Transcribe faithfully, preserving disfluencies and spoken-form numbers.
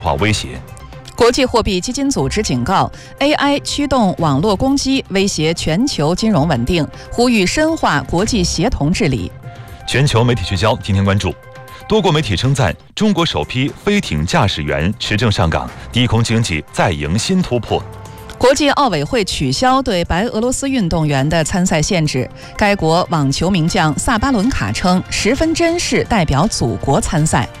化威胁。 国际货币基金组织警告 ，A I 驱动网络攻击威胁全球金融稳定，呼吁深化国际协同治理。 全球媒体聚焦，今天关注。多国媒体称赞中国首批飞艇驾驶员持证上岗，低空经济再迎新突破。 国际奥委会取消对白俄罗斯运动员的参赛限制。该国网球名将萨巴伦卡称，十分珍视代表祖国参赛。